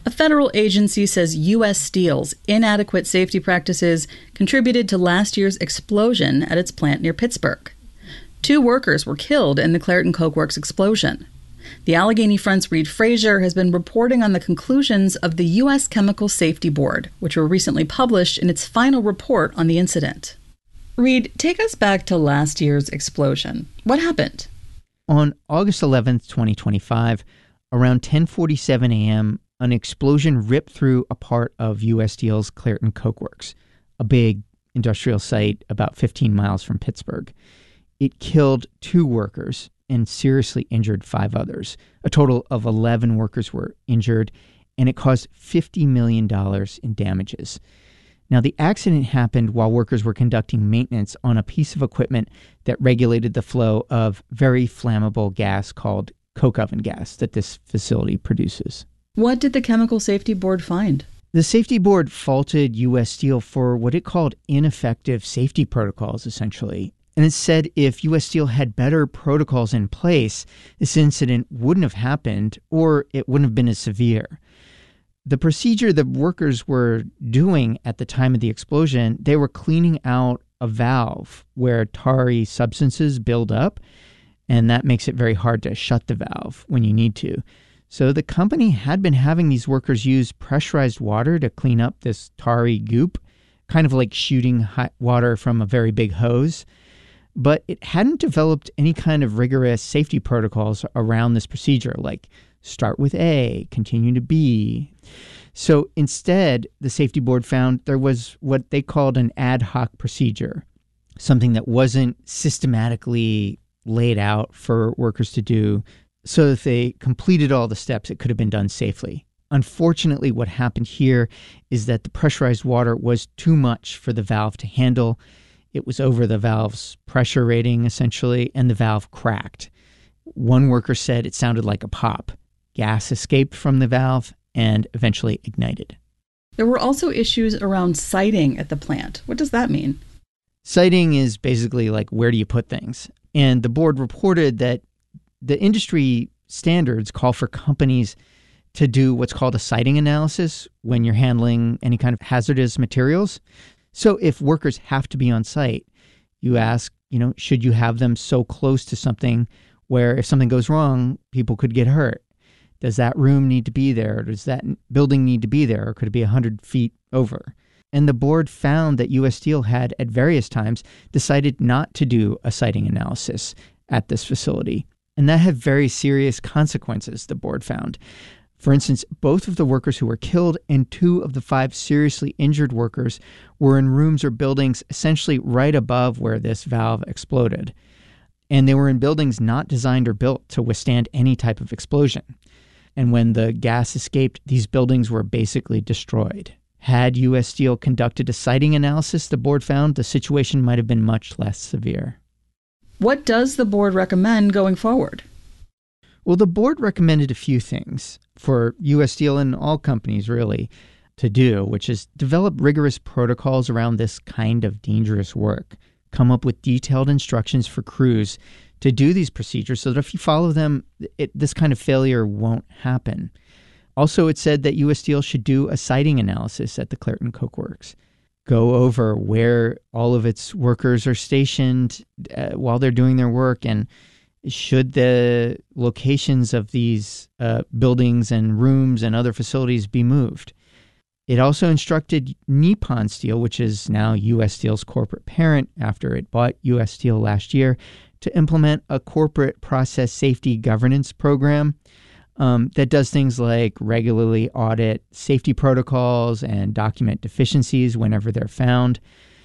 A federal agency says U.S. Steel's inadequate safety practices contributed to last year's explosion at its plant near Pittsburgh. 2 workers were killed in the Clairton Coke Works explosion. The Allegheny Front's Reed Frazier has been reporting on the conclusions of the U.S. Chemical Safety Board, which were recently published in its final report on the incident. Reed, take us back to last year's explosion. What happened? On August 11th, 2025, around 10:47 a.m., an explosion ripped through a part of U.S. Steel's Clairton Coke Works, a big industrial site about 15 miles from Pittsburgh. It killed 2 workers and seriously injured 5 others. A total of 11 workers were injured, and it caused $50 million in damages. Now, the accident happened while workers were conducting maintenance on a piece of equipment that regulated the flow of very flammable gas called coke oven gas that this facility produces. What did the Chemical Safety Board find? The safety board faulted U.S. Steel for what it called ineffective safety protocols, essentially. And it said if U.S. Steel had better protocols in place, this incident wouldn't have happened, or it wouldn't have been as severe. The procedure the workers were doing at the time of the explosion, they were cleaning out a valve where tarry substances build up, and that makes it very hard to shut the valve when you need to. So the company had been having these workers use pressurized water to clean up this tarry goop, kind of like shooting hot water from a very big hose. But it hadn't developed any kind of rigorous safety protocols around this procedure, like start with A, continue to B. So instead, the safety board found there was what they called an ad hoc procedure, something that wasn't systematically laid out for workers to do. So if they completed all the steps, it could have been done safely. Unfortunately, what happened here is that the pressurized water was too much for the valve to handle. It was over the valve's pressure rating, essentially, and the valve cracked. One worker said it sounded like a pop. Gas escaped from the valve and eventually ignited. There were also issues around siting at the plant. What does that mean? Siting is basically like, where do you put things? And the board reported that the industry standards call for companies to do what's called a siting analysis when you're handling any kind of hazardous materials. So if workers have to be on site, you ask, should you have them so close to something where if something goes wrong, people could get hurt? Does that room need to be there? Does that building need to be there? Or could it be 100 feet over? And the board found that U.S. Steel had, at various times, decided not to do a siting analysis at this facility. And that had very serious consequences, the board found. For instance, both of the workers who were killed and 2 of the 5 seriously injured workers were in rooms or buildings essentially right above where this valve exploded. And they were in buildings not designed or built to withstand any type of explosion. And when the gas escaped, these buildings were basically destroyed. Had U.S. Steel conducted a siting analysis, the board found the situation might have been much less severe. What does the board recommend going forward? Well, the board recommended a few things for U.S. Steel and all companies, really, to do, which is develop rigorous protocols around this kind of dangerous work, come up with detailed instructions for crews to do these procedures so that if you follow them, this kind of failure won't happen. Also, it said that U.S. Steel should do a siting analysis at the Clairton Coke Works, go over where all of its workers are stationed while they're doing their work, and should the locations of these buildings and rooms and other facilities be moved. It also instructed Nippon Steel, which is now U.S. Steel's corporate parent after it bought U.S. Steel last year, to implement a corporate process safety governance program that does things like regularly audit safety protocols and document deficiencies whenever they're found.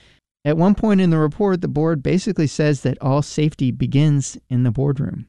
At one point in the report, the board basically says that all safety begins in the boardroom.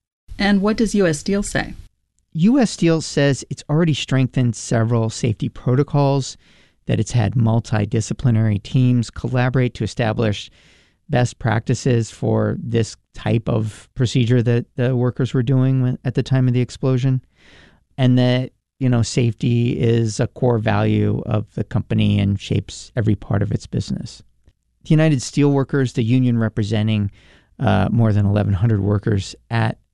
And what does U.S. Steel say? U.S. Steel says it's already strengthened several safety protocols, that it's had multidisciplinary teams collaborate to establish best practices for this type of procedure that the workers were doing at the time of the explosion, and that, safety is a core value of the company and shapes every part of its business. The United Steelworkers, the union representing more than 1,100 workers at